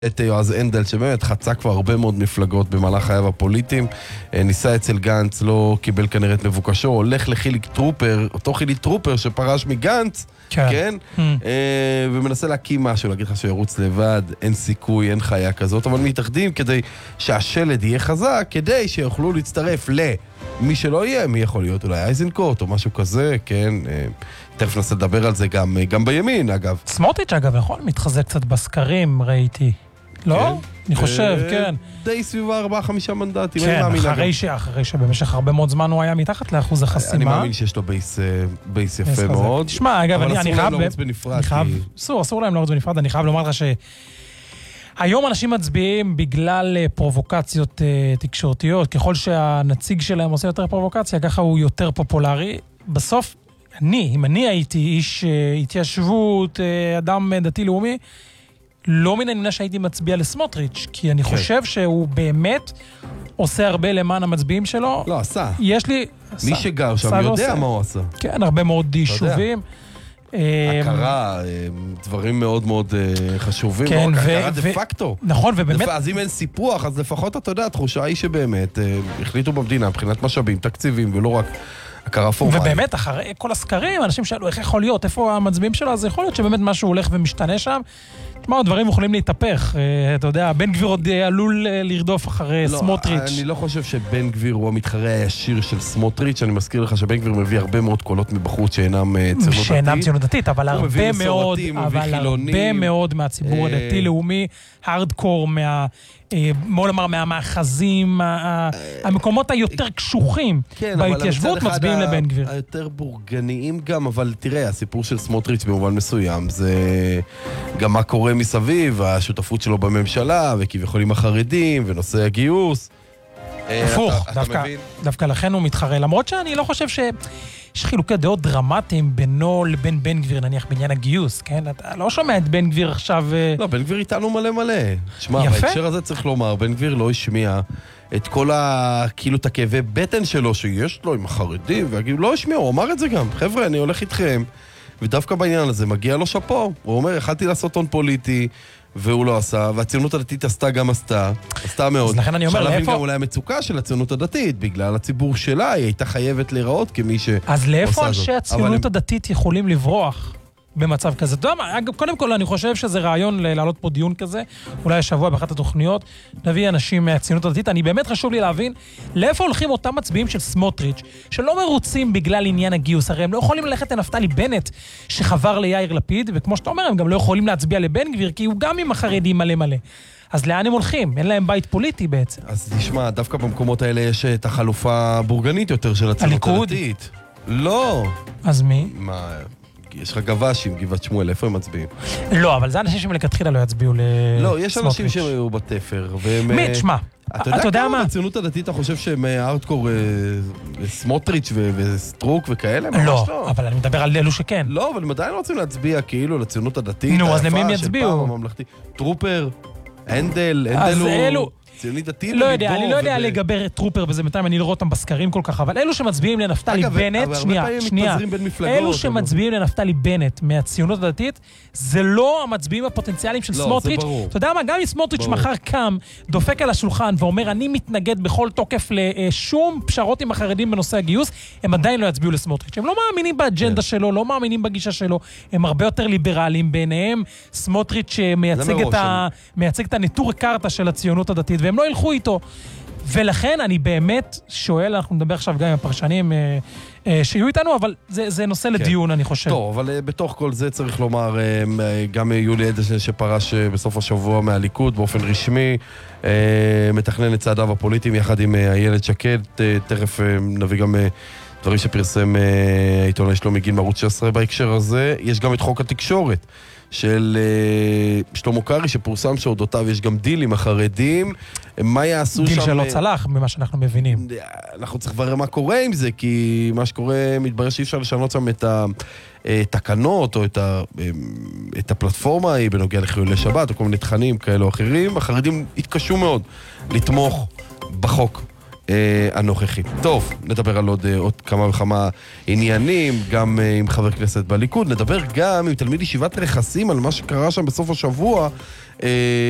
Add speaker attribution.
Speaker 1: את יועז הנדל, שבאמת חצה כבר הרבה מאוד מפלגות במהלך חייו הפוליטיים, ניסה אצל גנץ, לא קיבל כנראה את מבוקשו, הולך לחיליק טרופר, אותו חיליק טרופר שפרש מגנץ, כן? ומנסה להקים משהו, להגיד לך שהוא ירוץ לבד, אין סיכוי, אין חיה כזאת, אבל מתאחדים כדי שהשלד יהיה חזק, כדי שיוכלו להצטרף למי שלא יהיה, מי יכול להיות אולי אייזנקוט או משהו כזה, כן? תכף ננסה לדבר על זה גם בימין, אגב.
Speaker 2: סמוטריץ' אגב, יכול מתחזק קצת בסקרים, ראיתי. לא? אני חושב, כן.
Speaker 1: די סביבה 4-5 מנדטים.
Speaker 2: כן, אחרי שבמשך הרבה מאוד זמן הוא היה מתחת לאחוז החסימה.
Speaker 1: אני מאמין שיש לו בייס יפה מאוד.
Speaker 2: תשמע, אגב,
Speaker 1: אבל אסור להם לרוץ בנפרד.
Speaker 2: אסור להם לרוץ בנפרד, אני חייב לומר לך היום אנשים מצביעים בגלל פרובוקציות תקשורתיות, ככל שהנציג שלהם עושה יותר פרובוקציה, ככה הוא יותר פופולרי. בסוף, אם אני הייתי איש התיישבות, אדם דתי-לאומי, לא מן הנמנע שהייתי מצביע לסמוטריץ', כי אני חושב שהוא באמת עושה הרבה למען המצביעים שלו.
Speaker 1: לא, עשה.
Speaker 2: יש לי...
Speaker 1: מי שגר שם יודע מה הוא עשה.
Speaker 2: כן, הרבה מאוד יישובים.
Speaker 1: הכרה, דברים מאוד מאוד חשובים, לא רק הכרה דה פקטו.
Speaker 2: נכון, ובאמת...
Speaker 1: אז אם אין סיפוח, אז לפחות אתה יודע, התחושה היא שבאמת החליטו במדינה, מבחינת משאבים, תקציבים, ולא רק הכרה פורמלית.
Speaker 2: ובאמת, אחרי כל הסקרים, אנשים שאלו איך יכול להיות, איפה המצביעים שלו, אז יכול להיות שבאמת משהו הולך ומשתנה שם. תשמע, דברים יכולים להתהפך. אתה יודע, בן גביר עוד עלול לרדוף אחרי סמוטריץ'.
Speaker 1: אני לא חושב שבן גביר הוא המתחרה הישיר של סמוטריץ'. אני מזכיר לך שבן גביר מביא הרבה מאוד קולות מבחוץ שאינם ציונות דתית.
Speaker 2: שאינם ציונות דתית, אבל הרבה מאוד מהציבור הדתי-לאומי, הארדקור, בוא נאמר, מהמאחזים, המקומות היותר קשוחים בהתיישבות מצביעים לבן גביר.
Speaker 1: היותר בורגניים גם, אבל תראה, הסיפור של סמוטריץ' במובן מסוים, זה גם מה קורה מסביב, השותפות שלו בממשלה, וכביכול עם החרדים, ונושא הגיוס.
Speaker 2: הפוך, דווקא לכן הוא מתחרה, למרות שאני לא חושב יש חילוקי דעות דרמטיים בינו לבין בן גביר, נניח בעניין הגיוס, כן? אתה לא שומע את בן גביר עכשיו...
Speaker 1: לא, בן גביר איתנו מלא מלא. תשמע, בהקשר הזה צריך לומר, בן גביר לא השמיע את כל כאילו את הכאבי בטן שלו שיש לו עם החרדים, לא השמיע, הוא אמר את זה גם. חבר'ה, אני הולך איתכם, ודווקא בעניין הזה מגיע לו שפו. הוא אומר, יכלתי לעשות הון פוליטי, והוא לא עשה, והציונות הדתית עשתה מאוד.
Speaker 2: אז לכן אני אומר,
Speaker 1: להבין גם אולי המצוקה של הציונות הדתית, בגלל הציבור שלה, היא הייתה חייבת להיראות כמי שעושה זאת.
Speaker 2: אז לאיפה אנשי הציונות הדתית יכולים לברוח במצב כזה? אתה יודע מה, קודם כל אני חושב שזה רעיון לעלות פה דיון כזה, אולי השבוע באחת התוכניות, נביא אנשים מהציונות הדתית. אני באמת חשוב לי להבין, לאיפה הולכים אותם מצביעים של סמוטריץ', שלא מרוצים בגלל עניין הגיוס, הרי הם לא יכולים ללכת לנפתלי בנט, שחבר ליאיר לפיד, וכמו שאתה אומר, הם גם לא יכולים להצביע לבן גביר, כי הוא גם עם החרדים מלא מלא. אז לאן הם הולכים? אין להם בית פוליטי בעצם.
Speaker 1: אז תשמע, דווקא במקומות האלה יש את החלופה הבורגנית יותר של הציונות הדתית. לא.
Speaker 2: אז מי?
Speaker 1: מה... יש לך גבשים, גבעת שמואל, איפה הם מצביעים?
Speaker 2: לא, אבל זה אנשים שמלכתחילה לא יצביעו לסמוטריץ'.
Speaker 1: לא, יש אנשים שהיו בתפר, והם...
Speaker 2: מי, תשמע, אתה יודע מה?
Speaker 1: בציונות הדתית אתה חושב שהם הארדקור סמוטריץ' וסטרוק וכאלה?
Speaker 2: לא, אבל אני מדבר על אלו שכן.
Speaker 1: לא, אבל הם עדיין רוצים להצביע כאילו לציונות הדתית.
Speaker 2: נו, אז למי הם יצביעו?
Speaker 1: טרופר, הנדל הוא...
Speaker 2: לא יודע, אני לא יודע לגבר טרופר בזה, בינתיים אני לא רואה אותם בסקרים כל כך, אבל אלו שמצביעים לנפתלי בנט, שנייה, אלו שמצביעים לנפתלי בנט מהציונות הדתית, זה לא המצביעים הפוטנציאליים של סמוטריץ'. אתה יודע מה, גם אם סמוטריץ' מחר קם, דופק על השולחן ואומר, אני מתנגד בכל תוקף לשום פשרות עם החרדים בנושא הגיוס, הם עדיין לא יצביעו לסמוטריץ'. הם לא מאמינים באג'נדה שלו, לא מאמינים בגישה שלו, הם הרבה יותר ליברליים ביניהם. סמוטריץ' מייצג את הנטור קרתא של הציונות הדתית, והם לא ילכו איתו. ולכן אני באמת שואל, אנחנו נדבר עכשיו גם עם הפרשנים שיהיו איתנו, אבל זה נושא לדיון, אני חושב.
Speaker 1: טוב, אבל בתוך כל זה צריך לומר, גם יולי אדלשטיין שפרש בסוף השבוע מהליכוד באופן רשמי, מתכנן את צעדיו הפוליטיים יחד עם איילת שקד, תכף נביא גם דברים שפרסם העיתונאי שלומי גיל מערוץ 16 בהקשר הזה. יש גם את חוק התקשורת של שלמה קרעי שפורסם שאודותיו יש גם דיל עם החרדים. מה יעשו שם?
Speaker 2: דיל שלא צלח, ממה שאנחנו מבינים.
Speaker 1: אנחנו צריך לברר מה קורה עם זה, כי מה שקורה, מתברר שאי אפשר לשנות שם את התקנות או את הפלטפורמה היא בנוגע לחילולי שבת או כל מיני תכנים כאלה או אחרים. החרדים התקשו מאוד לתמוך בחוק הנוכחי. טוב, נדבר על עוד כמה וכמה עניינים, גם עם חבר כנסת בליכוד, נדבר גם עם תלמיד ישיבת רכסים על מה שקרה שם בסוף השבוע,